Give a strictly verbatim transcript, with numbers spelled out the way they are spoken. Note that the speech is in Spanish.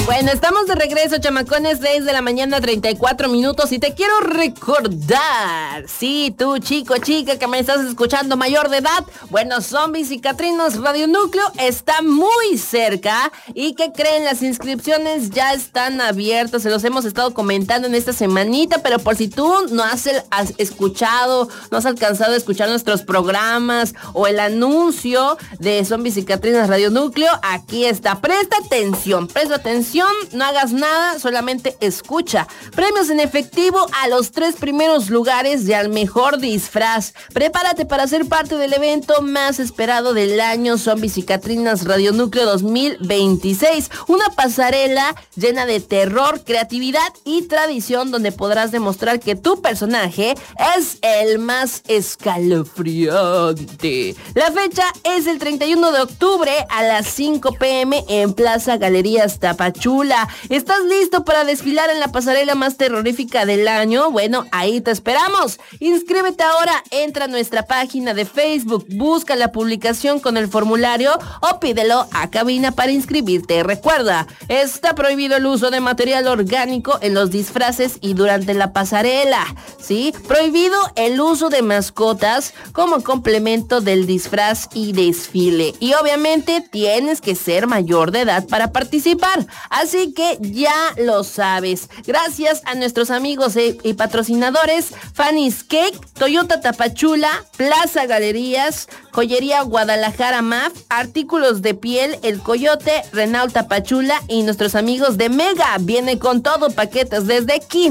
Bueno, estamos de regreso, chamacones, seis de la mañana, treinta y cuatro minutos, y te quiero recordar, sí, tú, chico, chica, que me estás escuchando mayor de edad, bueno, Zombies y Catrinas Radio Núcleo está muy cerca, y que creen, las inscripciones ya están abiertas, se los hemos estado comentando en esta semanita, pero por si tú no has, el, has escuchado, no has alcanzado a escuchar nuestros programas, o el anuncio de Zombies y Catrinas Radio Núcleo, aquí está, presta atención, presta atención. No hagas nada, solamente escucha. Premios en efectivo a los tres primeros lugares de al mejor disfraz. Prepárate para ser parte del evento más esperado del año, Zombies y Catrinas Radio Núcleo dos mil veintiséis. Una pasarela llena de terror, creatividad y tradición, donde podrás demostrar que tu personaje es el más escalofriante. La fecha es el treinta y uno de octubre a las cinco pm en Plaza Galerías Tapachula. ¿Estás listo para desfilar en la pasarela más terrorífica del año? Bueno, ahí te esperamos. Inscríbete ahora, entra a nuestra página de Facebook, busca la publicación con el formulario o pídelo a cabina para inscribirte. Recuerda, está prohibido el uso de material orgánico en los disfraces y durante la pasarela, ¿sí? Prohibido el uso de mascotas como complemento del disfraz y desfile. Y obviamente tienes que ser mayor de edad para participar. Así que ya lo sabes. Gracias a nuestros amigos y, y patrocinadores, Fanny's Cake, Toyota Tapachula, Plaza Galerías, Joyería Guadalajara M A F, Artículos de Piel, El Coyote, Renault Tapachula y nuestros amigos de Mega. Viene con todo, paquetes desde quince